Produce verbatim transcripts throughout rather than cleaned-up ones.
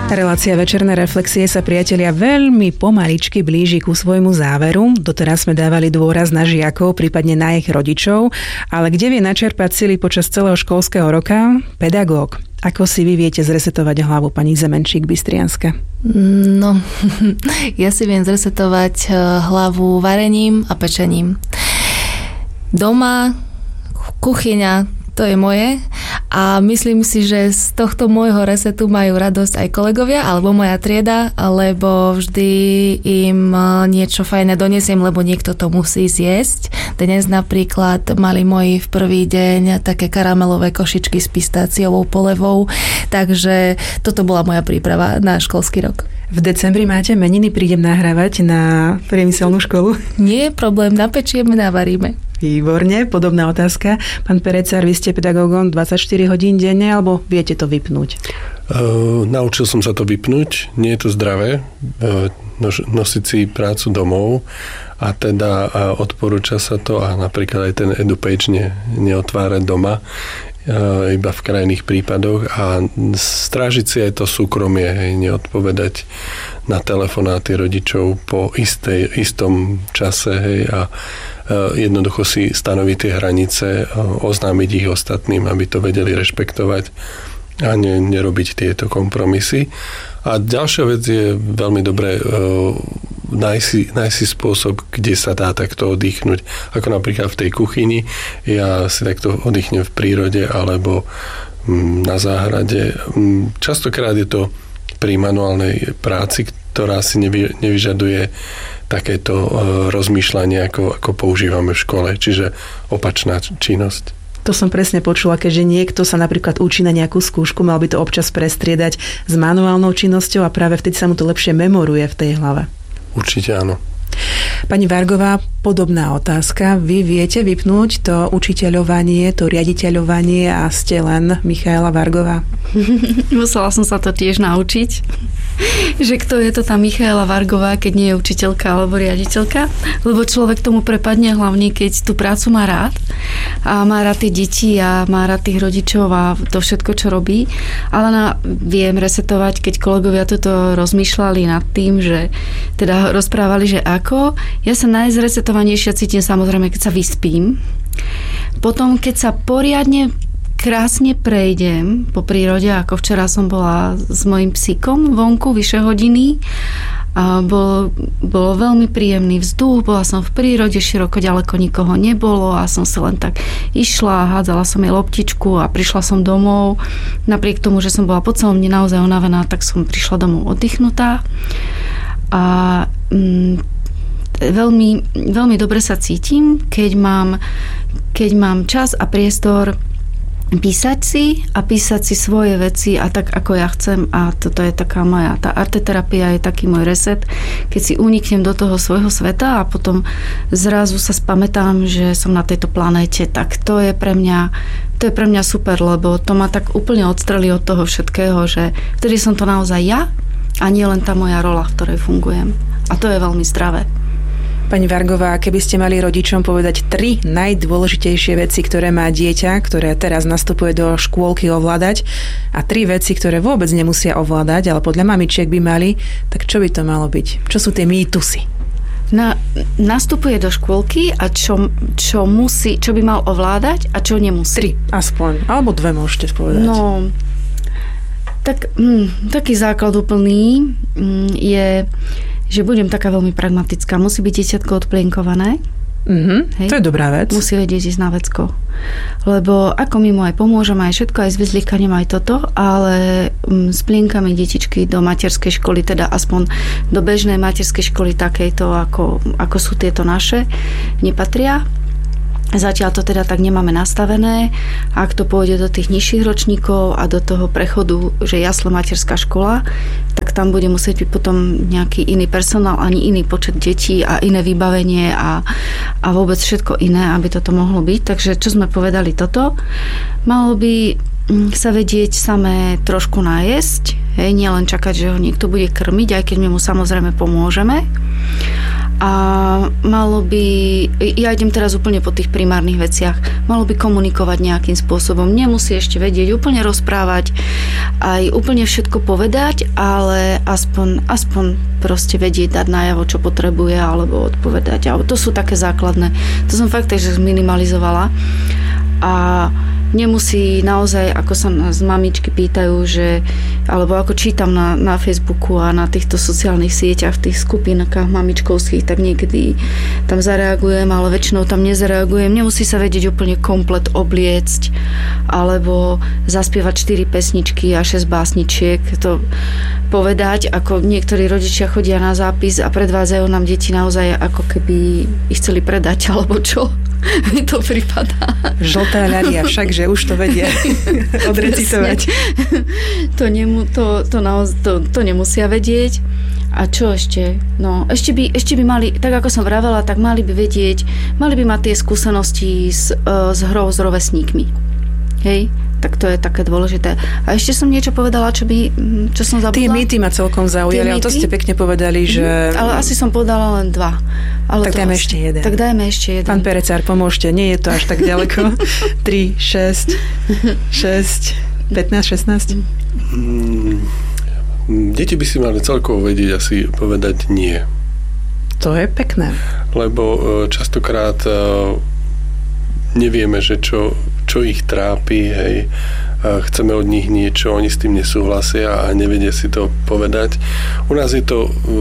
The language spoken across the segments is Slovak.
Relácia Večerné reflexie sa, priatelia, veľmi pomaličky blíži ku svojmu záveru. Doteraz sme dávali dôraz na žiakov, prípadne na ich rodičov, ale kde vie načerpať sily počas celého školského roka? Pedagóg. Ako si vy viete zresetovať hlavu, pani Zemenšík-Bystrianska? No, ja si viem zresetovať hlavu varením a pečením. Doma, kuchyňa, to je moje a myslím si, že z tohto môjho resetu majú radosť aj kolegovia alebo moja trieda, lebo vždy im niečo fajné donesiem, lebo niekto to musí zjesť. Dnes napríklad mali moji v prvý deň také karamelové košičky s pistáciovou polevou, takže toto bola moja príprava na školský rok. V decembri máte meniny, prídem nahrávať na priemyselnú školu? Nie je problém, napečieme, navaríme. Výborne, podobná otázka. Pán Perecár, vy ste pedagógom dvadsaťštyri hodín denne, alebo viete to vypnúť? Uh, naučil som sa to vypnúť, nie je to zdravé, uh, nož, nosiť si prácu domov a teda uh, odporúča sa to a napríklad aj ten EduPage ne, neotvárať doma, uh, iba v krajných prípadoch a strážiť si aj to súkromie, hej, neodpovedať na telefonáty rodičov po istej, istom čase, hej, a jednoducho si stanoviť tie hranice, oznámiť ich ostatným, aby to vedeli rešpektovať a ne, nerobiť tieto kompromisy. A ďalšia vec je veľmi dobré nájsť si, nájsť si spôsob, kde sa dá takto oddychnúť. Ako napríklad v tej kuchyni, ja si takto oddychnem v prírode alebo na záhrade. Častokrát je to pri manuálnej práci, ktorá si nevy, nevyžaduje takéto rozmýšľanie, ako, ako používame v škole, čiže opačná činnosť. To som presne počula, keďže niekto sa napríklad učí na nejakú skúšku, mal by to občas prestriedať s manuálnou činnosťou a práve vtedy sa mu to lepšie memoruje v tej hlave. Určite áno. Pani Vargová, podobná otázka. Vy viete vypnúť to učiteľovanie, to riaditeľovanie a ste len Michaela Vargová? Musela som sa to tiež naučiť, že kto je to tá Michaela Vargová, keď nie je učiteľka alebo riaditeľka, lebo človek tomu prepadne hlavne, keď tú prácu má rád a má rád tie deti a má rád tých rodičov a to všetko, čo robí. Ale na, viem resetovať, keď kolegovia toto rozmýšľali nad tým, že teda rozprávali, že ako. Ja sa najzresetovanejšia cítim samozrejme, keď sa vyspím. Potom, keď sa poriadne krásne prejdem po prírode, ako včera som bola s mojím psíkom vonku vyše hodiny a bol, bolo veľmi príjemný vzduch, bola som v prírode, široko ďaleko nikoho nebolo a som sa len tak išla, hádzala som jej loptičku a prišla som domov. Napriek tomu, že som bola po celom dni naozaj unavená, tak som prišla domov oddychnutá a mm, veľmi, veľmi dobre sa cítim, keď mám, keď mám čas a priestor písať si a písať si svoje veci a tak, ako ja chcem a toto je taká moja, tá arteterapia je taký môj reset, keď si uniknem do toho svojho sveta a potom zrazu sa spamätám, že som na tejto planéte, tak to je pre mňa to je pre mňa super, lebo to ma tak úplne odstrelí od toho všetkého, že vtedy som to naozaj ja a nie len tá moja rola, v ktorej fungujem. A to je veľmi zdravé. Pani Vargová, keby ste mali rodičom povedať tri najdôležitejšie veci, ktoré má dieťa, ktoré teraz nastupuje do škôlky ovládať a tri veci, ktoré vôbec nemusia ovládať, ale podľa mamičiek by mali, tak čo by to malo byť? Čo sú tie mýtusy? Na, nastupuje do škôlky a čo, čo musí, čo by mal ovládať a čo nemusí? Tri, aspoň. Alebo dve môžete povedať. No, tak, hm, taký základ úplný hm, je, že budem taká veľmi pragmatická. Musí byť dieťatko odplienkované. Mm-hmm, to je dobrá vec. Musí vedieť ísť na vecko. Lebo ako my mu aj pomôžeme, aj všetko, aj s vyzlíkaním, aj toto, ale s plienkami detičky do materskej školy, teda aspoň do bežnej materskej školy takejto, ako, ako sú tieto naše, nepatria. Zatiaľ to teda tak nemáme nastavené. Ak to pôjde do tých nižších ročníkov a do toho prechodu, že jasle materská škola, tak tam bude musieť byť potom nejaký iný personál, ani iný počet detí a iné vybavenie a, a vôbec všetko iné, aby toto mohlo byť. Takže čo sme povedali toto? Malo by sa vedieť samé trošku najesť, hej, nielen čakať, že ho niekto bude krmiť, aj keď my mu samozrejme pomôžeme. a malo by, ja idem teraz úplne po tých primárnych veciach, malo by komunikovať nejakým spôsobom. Nemusí ešte vedieť, úplne rozprávať, aj úplne všetko povedať, ale aspoň, aspoň proste vedieť, dať najavo, čo potrebuje, alebo odpovedať. A to sú také základné. To som fakt takže zminimalizovala. A nemusí naozaj, ako sa nás mamičky pýtajú, že, alebo ako čítam na, na Facebooku a na týchto sociálnych sieťach, v tých skupinkách mamičkovských, tak niekedy tam zareagujem, ale väčšinou tam nezareagujem. Nemusí sa vedieť úplne komplet obliecť, alebo zaspievať štyri pesničky a šesť básničiek. To povedať, ako niektorí rodičia chodia na zápis a predvádzajú nám deti naozaj, ako keby ich chceli predať, alebo čo. Mi to pripadá. Žltá ľadia, však, že už to vedia odrecitovať. To, nemu, to, to, naoz, to, to nemusia vedieť. A čo ešte? No, ešte by, ešte by mali, tak ako som vravela, tak mali by vedieť, mali by mať tie skúsenosti s, s hrou s rovesníkmi. Hej? Tak to je také dôležité. A ešte som niečo povedala, čo, by, čo som zabudla. Tie mýty ma celkom zaujali, ale to ste pekne povedali, že... Mm, ale asi som povedala len dva. Ale tak dajme ešte jeden. Tak dajme ešte jeden. Pán Perecár, pomôžte, nie je to až tak ďaleko. tri, šesť, šesť, pätnásť, šestnásť. Mm, deti by si mali celkovo vedieť asi povedať nie. To je pekné. Lebo častokrát nevieme, že čo, čo ich trápi, hej. Chceme od nich niečo, oni s tým nesúhlasia a nevedia si to povedať. U nás je to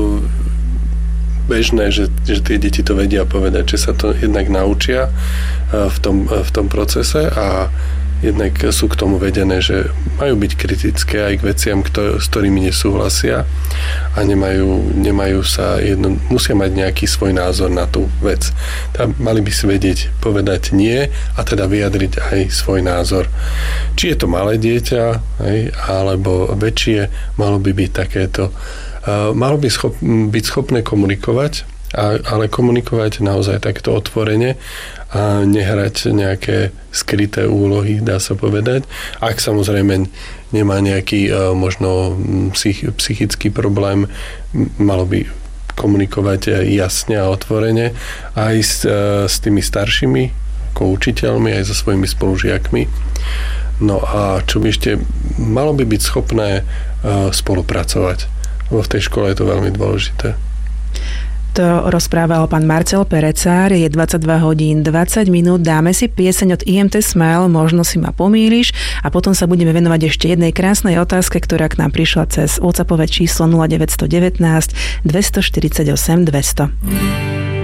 bežné, že, že tie deti to vedia povedať, že sa to jednak naučia v tom, v tom procese a jednak sú k tomu vedené, že majú byť kritické aj k veciam, kto, s ktorými nesúhlasia a nemajú, nemajú sa jedno, musia mať nejaký svoj názor na tú vec. Tá, mali by si vedieť povedať nie a teda vyjadriť aj svoj názor. Či je to malé dieťa, hej, alebo väčšie, malo by byť takéto. Uh, malo by schop, byť schopné komunikovať, a, ale komunikovať naozaj takto otvorene a nehrať nejaké skryté úlohy, dá sa povedať. Ak samozrejme nemá nejaký uh, možno psych, psychický problém, malo by komunikovať jasne a otvorene aj s, uh, s tými staršími, ako učiteľmi, aj so svojimi spolužiakmi. No a čo by ešte, malo by byť schopné uh, spolupracovať. Lebo v tej škole je to veľmi dôležité. To rozprával pán Marcel Perecár, je dvadsaťdva hodín dvadsať minút, dáme si pieseň od í em té Smile, možno si ma pomýliš a potom sa budeme venovať ešte jednej krásnej otázke, ktorá k nám prišla cez WhatsAppové číslo nula deväť jedna deväť, dva štyri osem, dvesto.